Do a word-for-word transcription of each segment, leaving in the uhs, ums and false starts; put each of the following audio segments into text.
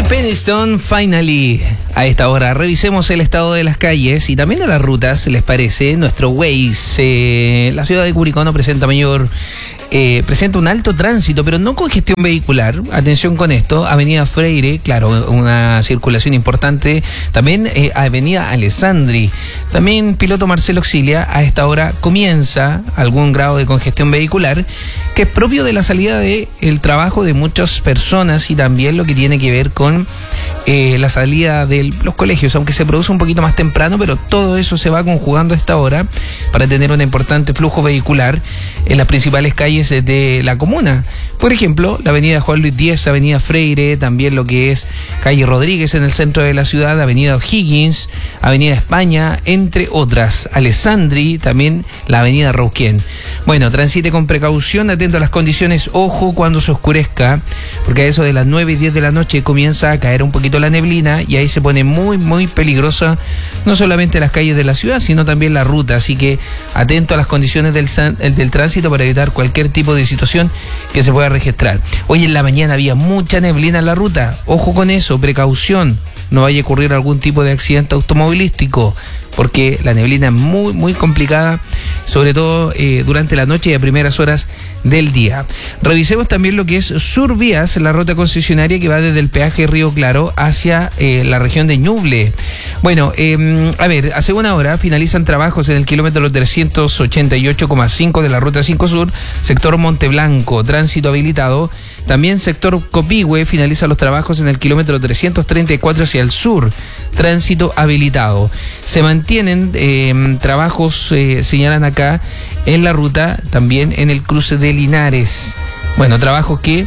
Peniston, Finally. A esta hora revisemos el estado de las calles y también de las rutas, ¿les parece? Nuestro Waze. Eh, la ciudad de Curicó no presenta mayor... Eh, presenta un alto tránsito, pero no congestión vehicular. Atención con esto. Avenida Freire, claro, una circulación importante. También eh, Avenida Alessandri. También Piloto Marcelo Auxilia. A esta hora comienza algún grado de congestión vehicular, que es propio de la salida del trabajo de muchas personas y también lo que tiene que ver con eh, la salida de los colegios, aunque se produce un poquito más temprano, pero todo eso se va conjugando a esta hora para tener un importante flujo vehicular en las principales calles de la comuna. Por ejemplo, la avenida Juan Luis Diez, avenida Freire, también lo que es calle Rodríguez en el centro de la ciudad, avenida O'Higgins, avenida España, entre otras. Alessandri, también la avenida Rouquén. Bueno, transite con precaución, atento a las condiciones, ojo cuando se oscurezca, porque a eso de las nueve y diez de la noche comienza a caer un poquito la neblina y ahí se pone muy, muy peligrosa, no solamente las calles de la ciudad, sino también la ruta, así que atento a las condiciones del, del tránsito para evitar cualquier tipo de situación que se pueda registrar. Hoy en la mañana había mucha neblina en la ruta, ojo con eso, precaución, no vaya a ocurrir algún tipo de accidente automovilístico, porque la neblina es muy, muy complicada, sobre todo eh, durante la noche y a primeras horas del día. Revisemos también lo que es Survías, la ruta concesionaria que va desde el peaje Río Claro hacia eh, la región de Ñuble. Bueno, eh, a ver, hace una hora finalizan trabajos en el kilómetro trescientos ochenta y ocho coma cinco de la ruta cinco Sur, sector Monteblanco, tránsito habilitado. También sector Copihue finaliza los trabajos en el kilómetro trescientos treinta y cuatro hacia el sur, tránsito habilitado. Se mantienen eh, trabajos, eh, señalan acá, en la ruta, también en el cruce de Linares. Bueno, trabajos que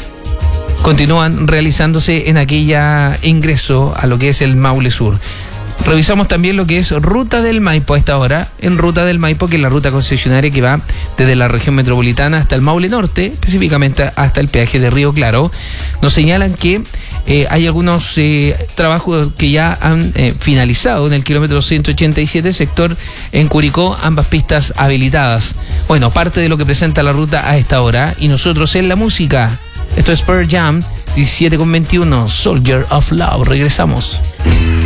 continúan realizándose en aquella ingreso a lo que es el Maule Sur. Revisamos también lo que es Ruta del Maipo a esta hora, en Ruta del Maipo, que es la ruta concesionaria que va desde la región metropolitana hasta el Maule Norte, específicamente hasta el peaje de Río Claro. Nos señalan que eh, hay algunos eh, trabajos que ya han eh, finalizado en el kilómetro ciento ochenta y siete, sector en Curicó, ambas pistas habilitadas. Bueno, parte de lo que presenta la ruta a esta hora, y nosotros en la música. Esto es Pearl Jam, diecisiete con veintiuno, Soldier of Love. Regresamos.